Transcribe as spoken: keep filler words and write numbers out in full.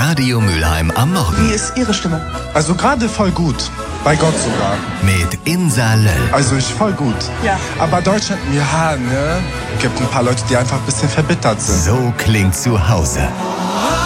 Radio Mülheim am Morgen. Wie ist Ihre Stimmung? Also gerade voll gut. Bei Gott sogar. Mit Insa Löll. Also ich voll gut. Ja. Aber Deutschland, ja, ne? Gibt ein paar Leute, die einfach ein bisschen verbittert sind. So klingt zu Hause.